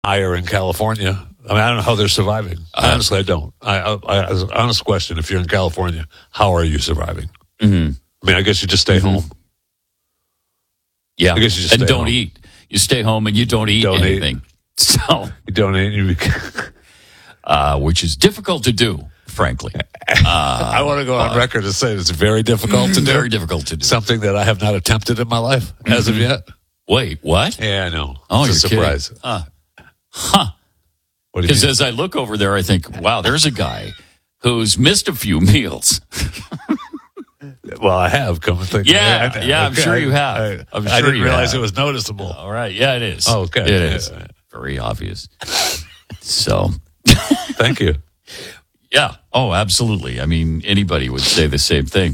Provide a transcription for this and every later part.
higher in California. I mean, I don't know how they're surviving. Honestly, I don't. As an honest question, if you're in California, how are you surviving? Mm-hmm. I mean, I guess you just stay home. Yeah, I guess you just and stay don't home. eat. You stay home and you don't eat anything. So you don't eat. Which is difficult to do, frankly. I want to go on record and say it's very difficult to do. Very difficult to do. Something that I have not attempted in my life as of yet. Wait, what? Yeah, I know. Oh, it's you're a surprise. Kidding. What do you Because mean? as I look over there, I think, wow, there's a guy who's missed a few meals. Well, I have come and think. Yeah, I'm sure you have. I'm sure I didn't you realize have. it was noticeable. All right. Yeah, it is. Oh, okay. It is. Yeah. Very obvious. So, Thank you. yeah. Oh, absolutely. I mean, anybody would say the same thing.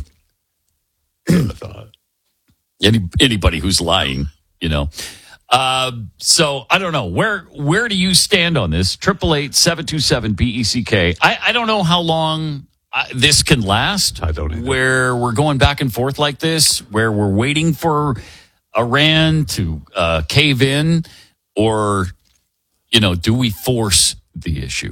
Anybody who's lying, you know. So I don't know where do you stand on this? 888-727-BECK. I don't know how long this can last. I don't either. Where we're going back and forth like this, where we're waiting for Iran to cave in, or do we force the issue?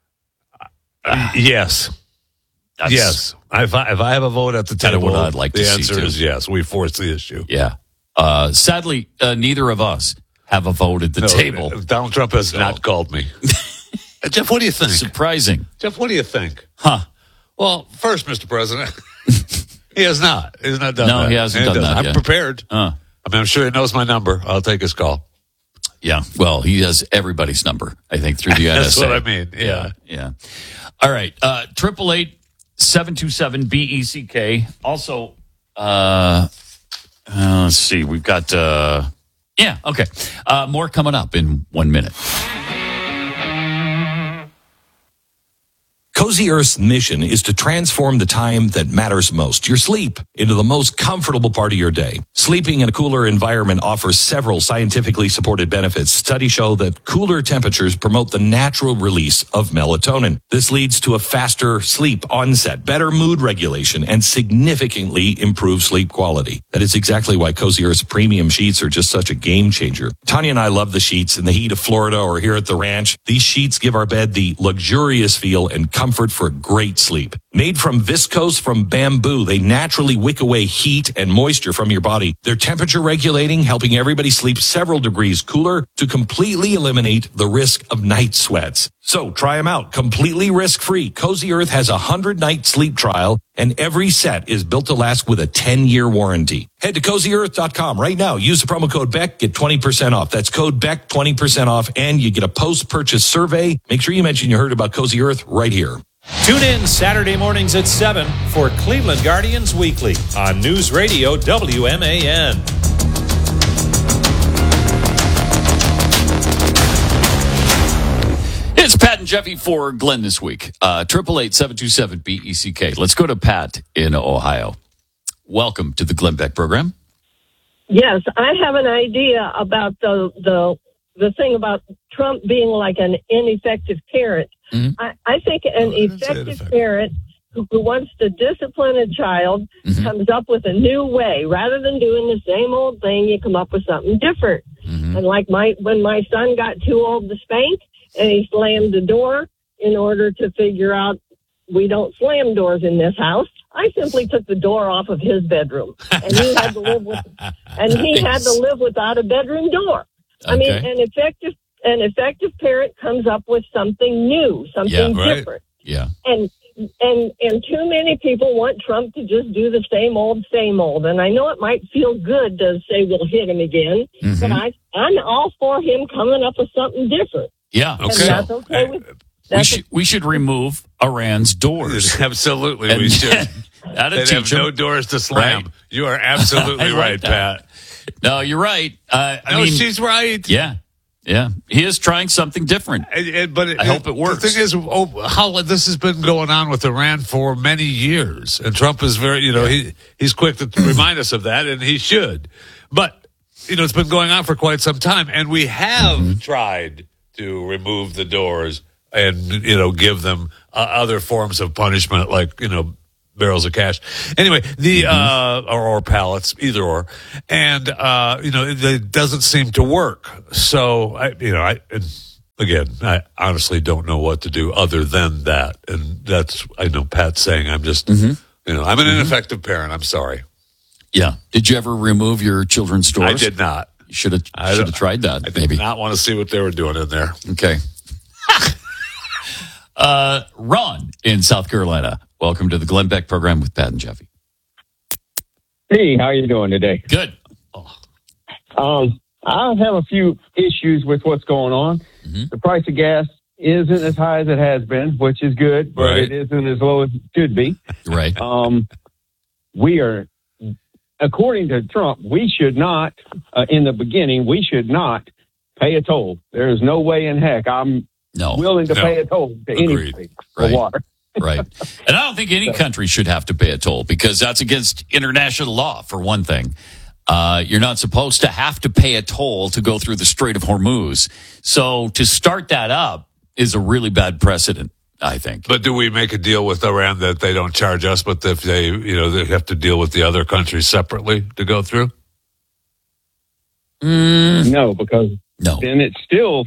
Yes. Yes. If I have a vote at the Kinda table, what I'd like to the see, answer too. is yes. We force the issue. Yeah. Sadly, neither of us have a vote at the table. Donald Trump has not called me. Jeff, what do you think? Surprising. Jeff, what do you think? Huh. Well, first, Mr. President, he has not. He's not done that. No, he hasn't done that I'm yet. prepared. I mean, I'm sure he knows my number. I'll take his call. Yeah. Well, he has everybody's number, I think, through the NSA. That's what I mean. Yeah. All right. 888-727-BECK. Also, let's see. We've got, okay. More coming up in 1 minute. Cozy Earth's mission is to transform the time that matters most, your sleep, into the most comfortable part of your day. Sleeping in a cooler environment offers several scientifically supported benefits. Studies show that cooler temperatures promote the natural release of melatonin. This leads to a faster sleep onset, better mood regulation, and significantly improved sleep quality. That is exactly why Cozy Earth's premium sheets are just such a game changer. Tanya and I love the sheets in the heat of Florida or here at the ranch. These sheets give our bed the luxurious feel and comfort for great sleep. Made from viscose from bamboo, they naturally wick away heat and moisture from your body. They're temperature regulating, helping everybody sleep several degrees cooler to completely eliminate the risk of night sweats. So try them out completely risk-free. Cozy Earth has a 100-night sleep trial, and every set is built to last with a 10-year warranty. Head to CozyEarth.com right now. Use the promo code BECK, get 20% off. That's code BECK, 20% off, and you get a post-purchase survey. Make sure you mention you heard about Cozy Earth right here. Tune in Saturday mornings at 7 for Cleveland Guardians Weekly on News Radio WMAN. It's Pat and Jeffy for Glenn this week. 888-727-BECK. Let's go to Pat in Ohio. Welcome to the Glenn Beck program. Yes, I have an idea about the thing about Trump being like an ineffective parent. Mm-hmm. I think an effective parent who wants to discipline a child comes up with a new way. Rather than doing the same old thing, you come up with something different. And like when my son got too old to spank and he slammed the door in order to figure out we don't slam doors in this house, I simply took the door off of his bedroom, and he had to live without a bedroom door. I mean, an effective parent comes up with something new, something different. Yeah. And too many people want Trump to just do the same old. And I know it might feel good to say we'll hit him again, but I'm all for him coming up with something different. Yeah. And that's okay with. We should remove Iran's doors. Absolutely, And we should. That'll They'd have teach 'em. no doors to slam. Right. You are absolutely I like right, that. Pat. No, you're right. I mean, she's right. Yeah. He is trying something different. But I hope it works. The thing is, how this has been going on with Iran for many years, and Trump is very, he's quick to remind us of that, and he should. But it's been going on for quite some time, and we have tried to remove the doors and give them other forms of punishment, like barrels of cash. Anyway, or pallets, either or, and it doesn't seem to work. So again, I honestly don't know what to do other than that. And that's, I know Pat's saying I'm just, I'm an ineffective parent. I'm sorry. Yeah. Did you ever remove your children's doors? I did not. You should have tried that. I did maybe not want to see what they were doing in there. Okay. Ron in South Carolina. Welcome to the Glenn Beck program with Pat and Jeffy. Hey, how you doing today? Good. I have a few issues with what's going on. Mm-hmm. The price of gas isn't as high as it has been, which is good, but Right. it isn't as low as it should be. Right. We are, according to Trump, we should not, in the beginning, we should not pay a toll. There is no way in heck I'm willing to pay a toll to Agreed. anybody for Right. water. Right. And I don't think any country should have to pay a toll because that's against international law, for one thing. You're not supposed to have to pay a toll to go through the Strait of Hormuz. So to start that up is a really bad precedent, I think. But do we make a deal with Iran that they don't charge us, but if they, they have to deal with the other countries separately to go through? No, because No. then it's still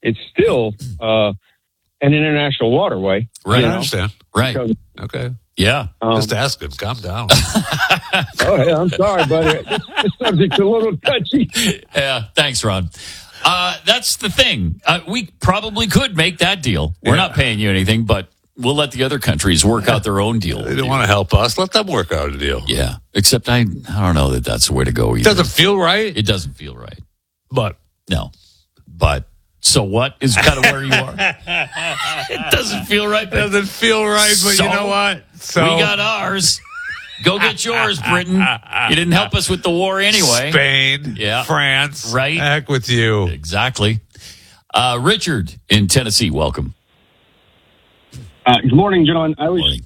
an international waterway. Right. I understand. Right. Because, Okay. Yeah. Just asking. Calm down. oh, yeah, I'm sorry, buddy. This subject's a little touchy. Yeah. Thanks, Ron. That's the thing. We probably could make that deal. We're not paying you anything, but we'll let the other countries work out their own deal. They don't want to help us. Let them work out a deal. Yeah. Except I don't know that that's the way to go either. It doesn't feel right, It doesn't feel right. but No. But so what is kind of where you are. It doesn't feel right. it doesn't feel right. But So, you know what? So we got ours. Go get yours, Britain. You didn't help us with the war anyway. Spain, Yeah. France, Right. Heck with you. Exactly. Richard in Tennessee, welcome. Good morning, gentlemen. I was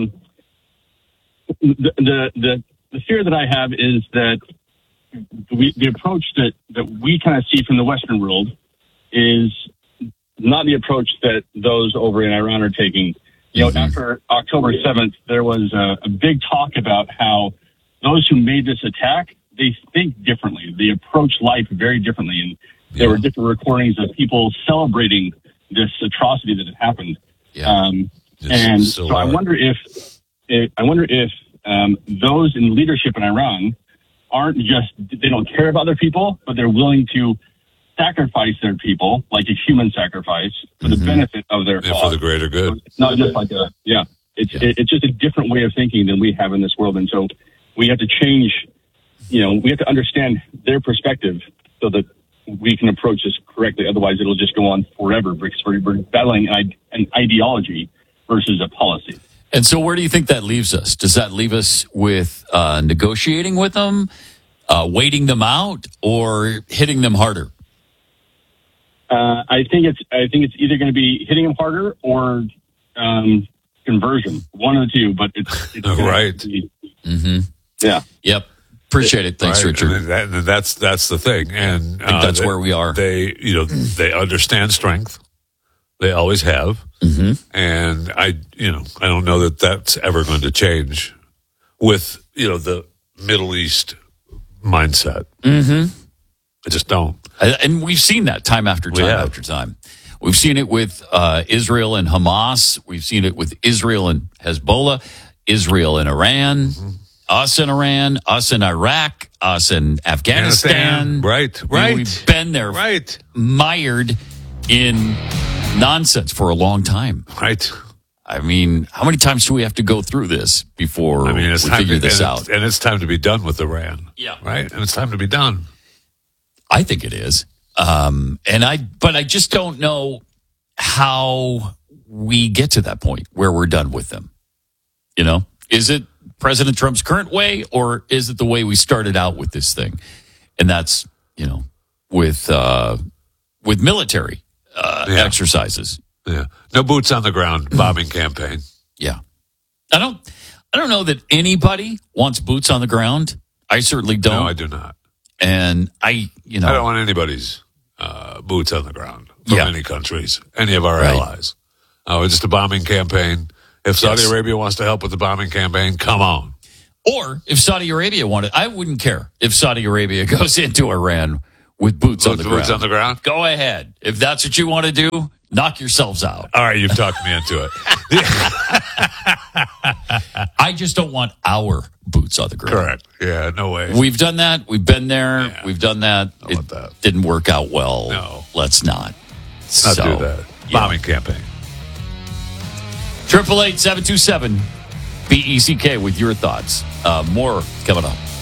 the fear that I have is that the approach that we kind of see from the Western world is not the approach that those over in Iran are taking. You know, after October 7th, there was a big talk about how those who made this attack, they think differently. They approach life very differently. And there were different recordings of people celebrating this atrocity that had happened. Yeah. And so I wonder if those in leadership in Iran aren't just, they don't care about their people, but they're willing to sacrifice their people, like a human sacrifice, for the benefit of their And cause. for the greater good. It's not just like it's just a different way of thinking than we have in this world. And so we have to change, we have to understand their perspective so that we can approach this correctly. Otherwise, it'll just go on forever because we're battling an ideology versus a policy. And so where do you think that leaves us? Does that leave us with negotiating with them, waiting them out, or hitting them harder? I think it's either going to be hitting them harder or conversion, one of the two. But it's Right. Yeah. Yep. Appreciate it. Thanks, Right. Richard. And that's the thing. And I think that's where we are. They understand strength. They always have. And I don't know that that's ever going to change with, the Middle East mindset. I just don't. And we've seen that time after time after time. We've seen it with Israel and Hamas. We've seen it with Israel and Hezbollah, Israel and Iran, us and Iran, us and Iraq, us and Afghanistan. Right. We've been there, Right. mired in nonsense for a long time. Right. I mean, how many times do we have to go through this before we figure this out? And it's time to be done with Iran. Yeah. Right. And it's time to be done. I think it is. But I just don't know how we get to that point where we're done with them. Is it President Trump's current way, or is it the way we started out with this thing? And that's, with military exercises. Yeah. No boots on the ground bombing campaign. Yeah. I don't know that anybody wants boots on the ground. I certainly don't. No, I do not. And I don't want anybody's boots on the ground from any countries, any of our allies. It's just a bombing campaign. If Saudi Arabia wants to help with the bombing campaign, come on. Or if Saudi Arabia wanted, I wouldn't care if Saudi Arabia goes into Iran with boots on the ground. Boots on the ground? Go ahead. If that's what you want to do, knock yourselves out. All right, you've talked me into it. I just don't want our boots on the ground. Correct. Yeah, no way. We've done that. We've been there. Yeah. We've done that. I want that. Didn't work out well. No. Let's not. Not do that. Bombing campaign. 888-727-BECK with your thoughts. More coming up.